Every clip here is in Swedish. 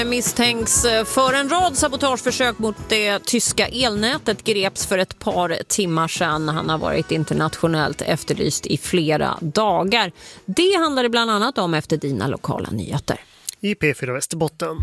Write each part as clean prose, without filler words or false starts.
Misstänks för en rad sabotageförsök mot det tyska elnätet, greps för ett par timmar sedan. Han har varit internationellt efterlyst i flera dagar. Det handlar det bland annat om efter dina lokala nyheter. I P4 Västerbotten.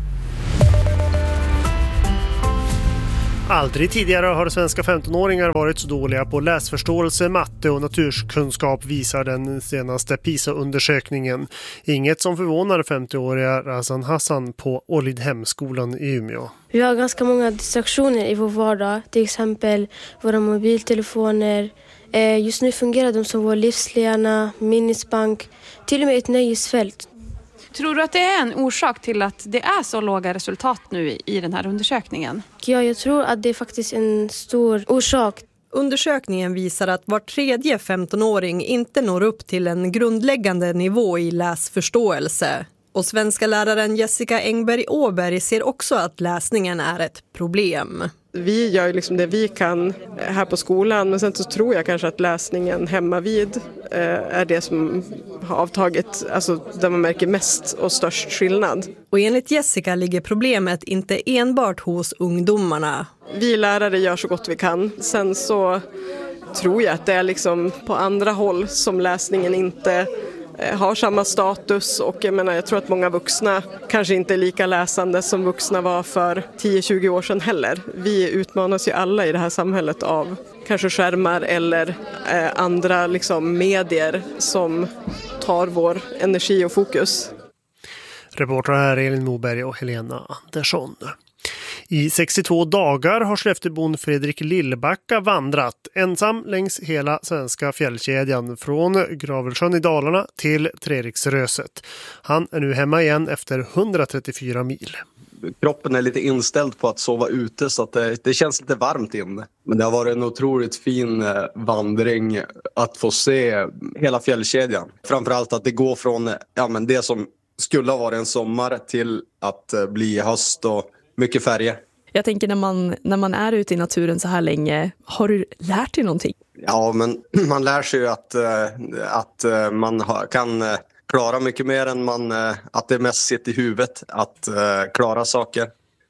Aldrig tidigare har svenska 15-åringar varit så dåliga på läsförståelse, matte och naturkunskap, visar den senaste PISA-undersökningen. Inget som förvånar 50-åriga Razan Hassan på Ålidhemskolan i Umeå. Vi har ganska många distraktioner i vår vardag, till exempel våra mobiltelefoner. Just nu fungerar de som vår livslena, minnesbank, till och med ett nöjesfält. Tror du att det är en orsak till att det är så låga resultat nu i den här undersökningen? Ja, jag tror att det är faktiskt en stor orsak. Undersökningen visar att var tredje 15-åring inte når upp till en grundläggande nivå i läsförståelse. Och svenska läraren Jessica Engberg-Åberg ser också att läsningen är ett problem. Vi gör liksom det vi kan här på skolan, men sen så tror jag kanske att läsningen hemma vid är det som har avtagit, alltså där man märker mest och störst skillnad. Och enligt Jessica ligger problemet inte enbart hos ungdomarna. Vi lärare gör så gott vi kan. Sen så tror jag att det är liksom på andra håll som läsningen inte har samma status, och jag tror att många vuxna kanske inte är lika läsande som vuxna var för 10-20 år sedan heller. Vi utmanas ju alla i det här samhället av kanske skärmar eller andra liksom medier som tar vår energi och fokus. Reportrar här Elin Moberg och Helena Andersson. I 62 dagar har Skellefteåbon Fredrik Lillbacka vandrat ensam längs hela svenska fjällkedjan från Gravelsjön i Dalarna till Treriksröset. Han är nu hemma igen efter 134 mil. Kroppen är lite inställd på att sova ute, så att det känns lite varmt inne. Men det har varit en otroligt fin vandring att få se hela fjällkedjan. Framförallt att det går från det som skulle ha varit en sommar till att bli höst och mycket färger. Jag tänker när man är ute i naturen så här länge, har du lärt dig någonting? Ja, men man lär sig ju att man kan klara mycket mer än att det mest sitter i huvudet att klara saker.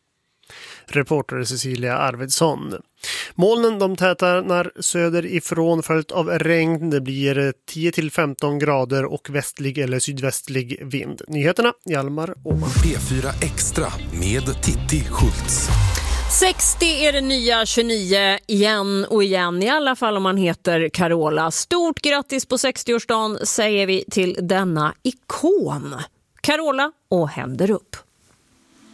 Reporter Cecilia Arvidsson. Molnen de tätar söderifrån följt av regn. Det blir 10-15 grader och västlig eller sydvästlig vind. Nyheterna, Hjalmar Åman. P4 Extra med Titti Schultz. 60 är det nya 29 igen och igen, i alla fall om man heter Carola. Stort grattis på 60-årsdagen säger vi till denna ikon. Carola och händer upp.